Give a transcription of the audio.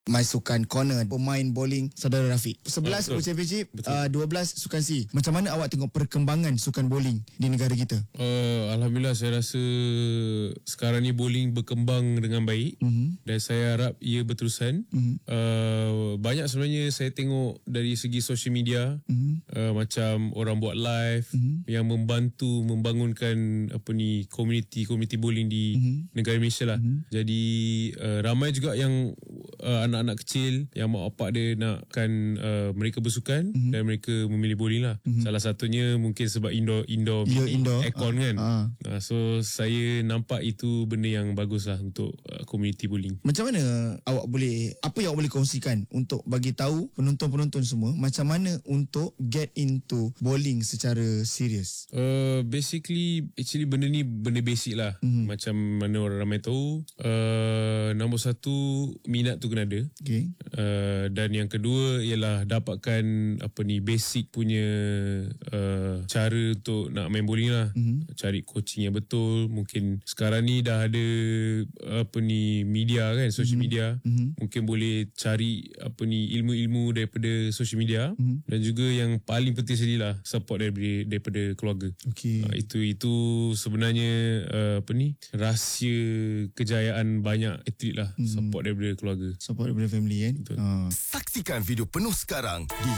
My Sukan Corner, pemain bowling saudara Rafiq. 11 World Championship, 12 Sukan C. Macam mana awak tengok perkembangan sukan bowling di negara kita? Alhamdulillah, saya rasa sekarang ni bowling berkembang dengan baik, dan saya harap ia berterusan. Banyak sebenarnya saya tengok dari segi social media, macam orang buat live yang membantu membangunkan komuniti bowling di negara Malaysia lah. Jadi ramai juga yang anak-anak kecil yang mak bapak dia nakkan mereka bersukan dan mereka memilih bowling lah. Salah satunya mungkin sebab indoor aircon kan. So saya nampak itu benda yang bagus lah untuk community bowling. Macam mana apa yang awak boleh kongsikan untuk bagi tahu penonton-penonton semua macam mana untuk get into bowling secara serius? Actually benda ni benda basic lah. Macam mana orang ramai tahu, nombor satu, minat tu kena ada. Okay. Dan yang kedua ialah dapatkan basic punya cara untuk nak main bowling lah. Cari coaching yang betul. Mungkin sekarang ni dah ada media kan, social media. Mungkin boleh cari ilmu-ilmu daripada social media. Dan juga yang paling penting sekali lah, support daripada keluarga. Okay. Itu sebenarnya rahsia kejayaan banyak atlet lah. Support daripada keluarga, support daripada family kan. Betul. Saksikan video penuh sekarang di